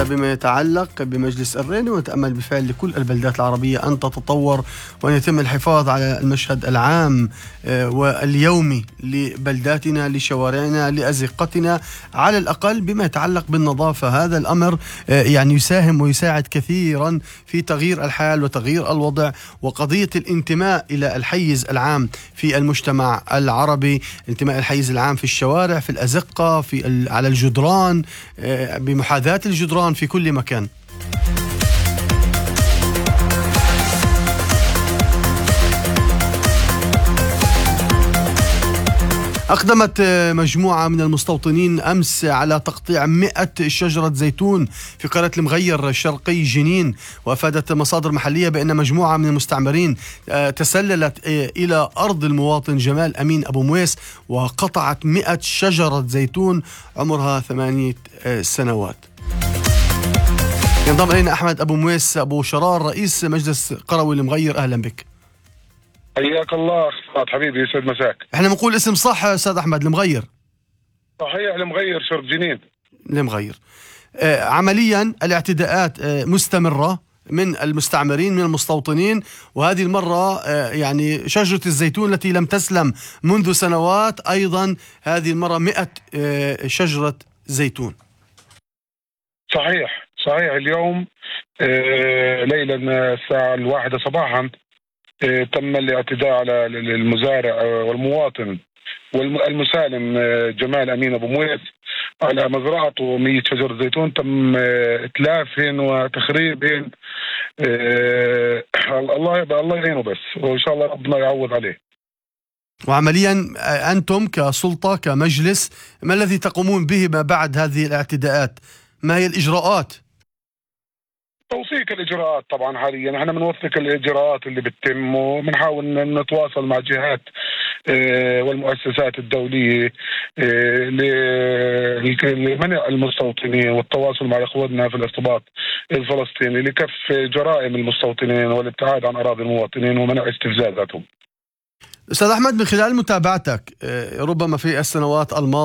هذا بما يتعلق بمجلس الرين، ونتأمل بفعل لكل البلدات العربية أن تتطور وأن يتم الحفاظ على المشهد العام واليومي لبلداتنا، لشوارعنا، لأزقتنا، على الأقل بما يتعلق بالنظافة. هذا الأمر يعني يساهم ويساعد كثيرا في تغيير الحال وتغيير الوضع، وقضية الانتماء إلى الحيز العام في المجتمع العربي، انتماء الحيز العام في الشوارع، في الأزقة، على الجدران، بمحاذاة الجدران في كل مكان. أقدمت مجموعة من المستوطنين أمس على تقطيع 100 شجرة زيتون في قرية المغير شرقي جنين، وأفادت مصادر محلية بأن مجموعة من المستعمرين تسللت إلى أرض المواطن جمال أمين أبو مويس وقطعت 100 شجرة زيتون عمرها 8 سنوات. ينضم إلينا أحمد أبو مويس أبو شرار، رئيس مجلس قروي المغير. أهلا بك. حياك الله أخ حبيبي، يسعد مساك. احنا بنقول اسم صح أستاذ أحمد؟ المغير. صحيح، المغير شرق جنين. المغير. عمليا الاعتداءات مستمرة من المستعمرين من المستوطنين، وهذه المرة يعني شجرة الزيتون التي لم تسلم منذ سنوات أيضا هذه المرة 100 شجرة زيتون. صحيح اليوم ليلا الساعة 1 صباحا تم الاعتداء على المزارع والمواطن والمسالم جمال أمين أبو مويس على مزرعته 100 شجر زيتون. تم إتلافهن وتخريبهن. الله يعينه بس، وإن شاء الله ربنا يعوض عليه. وعمليا أنتم كسلطة كمجلس ما الذي تقومون به ما بعد هذه الاعتداءات؟ ما هي الإجراءات؟ توثيق الإجراءات طبعا. حاليا احنا بنوثق الإجراءات اللي بتتم، وبنحاول نتواصل مع جهات والمؤسسات الدولية لمنع المستوطنين والتواصل مع إخواننا في الارتباط الفلسطيني لكف جرائم المستوطنين والابتعاد عن أراضي المواطنين ومنع استفزازاتهم. أستاذ أحمد، من خلال متابعتك ربما في السنوات الماضية